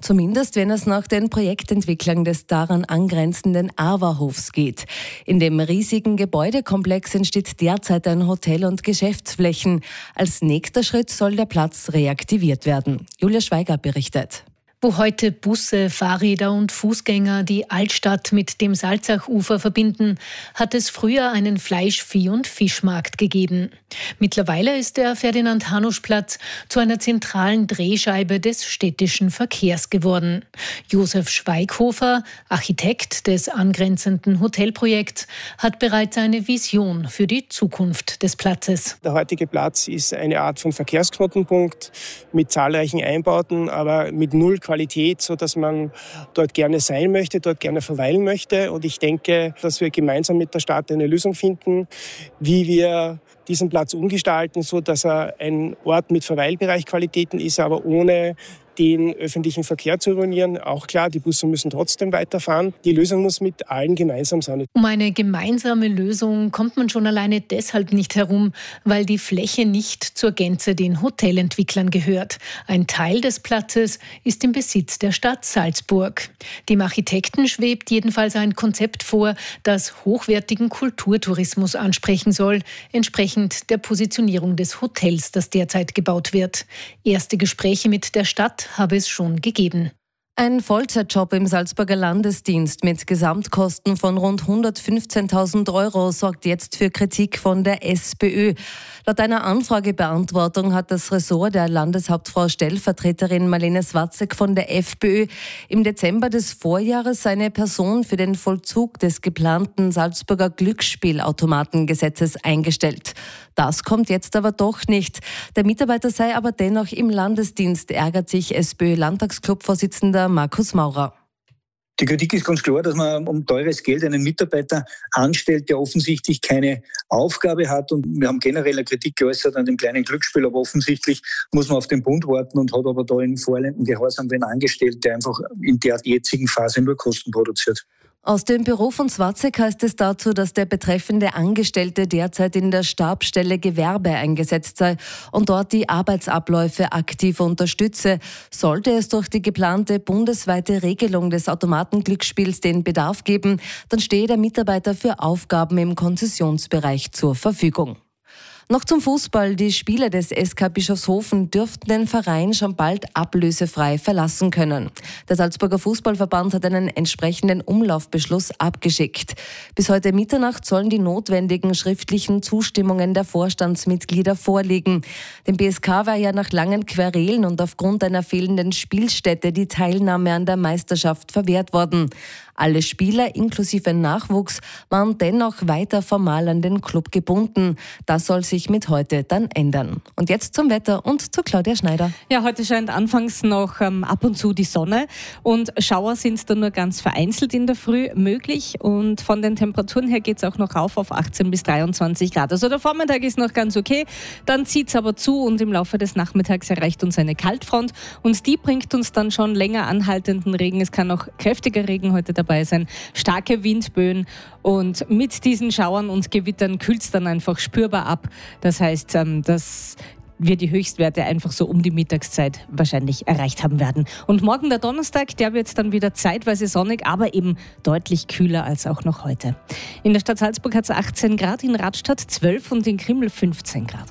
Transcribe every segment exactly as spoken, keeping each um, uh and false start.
Zumindest, wenn es nach den Projektentwicklern des daran angrenzenden Awa-Hofs geht. In dem riesigen Gebäudekomplex entsteht derzeit ein Hotel und Geschäftsflächen. Als nächster Schritt soll der Platz reaktiviert werden. Julia Schweiger berichtet. Wo heute Busse, Fahrräder und Fußgänger die Altstadt mit dem Salzachufer verbinden, hat es früher einen Fleisch-, Vieh- und Fischmarkt gegeben. Mittlerweile ist der Ferdinand-Hanusch-Platz zu einer zentralen Drehscheibe des städtischen Verkehrs geworden. Josef Schweighofer, Architekt des angrenzenden Hotelprojekts, hat bereits eine Vision für die Zukunft des Platzes. Der heutige Platz ist eine Art von Verkehrsknotenpunkt mit zahlreichen Einbauten, aber mit null Qualität, sodass man dort gerne sein möchte, dort gerne verweilen möchte. Und ich denke, dass wir gemeinsam mit der Stadt eine Lösung finden, wie wir diesen Platz umgestalten, so dass er ein Ort mit Verweilbereichqualitäten ist, aber ohne den öffentlichen Verkehr zu ruinieren. Auch klar, die Busse müssen trotzdem weiterfahren. Die Lösung muss mit allen gemeinsam sein. Um eine gemeinsame Lösung kommt man schon alleine deshalb nicht herum, weil die Fläche nicht zur Gänze den Hotelentwicklern gehört. Ein Teil des Platzes ist im Besitz der Stadt Salzburg. Dem Architekten schwebt jedenfalls ein Konzept vor, das hochwertigen Kulturtourismus ansprechen soll, entsprechend der Positionierung des Hotels, das derzeit gebaut wird. Erste Gespräche mit der Stadt habe es schon gegeben. Ein Vollzeitjob im Salzburger Landesdienst mit Gesamtkosten von rund hundertfünfzehntausend Euro sorgt jetzt für Kritik von der SPÖ. Laut einer Anfragebeantwortung hat das Ressort der Landeshauptfrau Stellvertreterin Marlene Swatzek von der FPÖ im Dezember des Vorjahres eine Person für den Vollzug des geplanten Salzburger Glücksspielautomatengesetzes eingestellt. Das kommt jetzt aber doch nicht. Der Mitarbeiter sei aber dennoch im Landesdienst, ärgert sich SPÖ-Landtagsclub-Vorsitzender Markus Maurer. Die Kritik ist ganz klar, dass man um teures Geld einen Mitarbeiter anstellt, der offensichtlich keine Aufgabe hat. Und wir haben generell eine Kritik geäußert an dem kleinen Glücksspiel, aber offensichtlich muss man auf den Bund warten und hat aber da in vorlegendem Gehorsam wen angestellt, der einfach in der jetzigen Phase nur Kosten produziert. Aus dem Büro von Swatzek heißt es dazu, dass der betreffende Angestellte derzeit in der Stabsstelle Gewerbe eingesetzt sei und dort die Arbeitsabläufe aktiv unterstütze. Sollte es durch die geplante bundesweite Regelung des Automatenglücksspiels den Bedarf geben, dann stehe der Mitarbeiter für Aufgaben im Konzessionsbereich zur Verfügung. Noch zum Fußball. Die Spieler des S K Bischofshofen dürften den Verein schon bald ablösefrei verlassen können. Der Salzburger Fußballverband hat einen entsprechenden Umlaufbeschluss abgeschickt. Bis heute Mitternacht sollen die notwendigen schriftlichen Zustimmungen der Vorstandsmitglieder vorliegen. Dem B S K war ja nach langen Querelen und aufgrund einer fehlenden Spielstätte die Teilnahme an der Meisterschaft verwehrt worden. Alle Spieler inklusive Nachwuchs waren dennoch weiter formal an den Club gebunden. Das soll sich mit heute dann ändern. Und jetzt zum Wetter und zu Claudia Schneider. Ja, heute scheint anfangs noch ähm, ab und zu die Sonne und Schauer sind dann nur ganz vereinzelt in der Früh möglich und von den Temperaturen her geht es auch noch rauf auf achtzehn bis dreiundzwanzig Grad. Also der Vormittag ist noch ganz okay, dann zieht es aber zu und im Laufe des Nachmittags erreicht uns eine Kaltfront und die bringt uns dann schon länger anhaltenden Regen. Es kann auch kräftiger Regen heute dabei sein, starke Windböen und mit diesen Schauern und Gewittern kühlt es dann einfach spürbar ab. Das heißt, dass wir die Höchstwerte einfach so um die Mittagszeit wahrscheinlich erreicht haben werden. Und morgen der Donnerstag, der wird dann wieder zeitweise sonnig, aber eben deutlich kühler als auch noch heute. In der Stadt Salzburg hat es achtzehn Grad, in Radstadt zwölf und in Krimml fünfzehn Grad.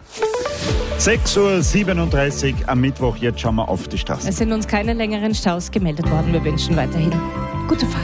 sechs Uhr siebenunddreißig am Mittwoch, jetzt schauen wir auf die Straße. Es sind uns keine längeren Staus gemeldet worden. Wir wünschen weiterhin gute Fahrt.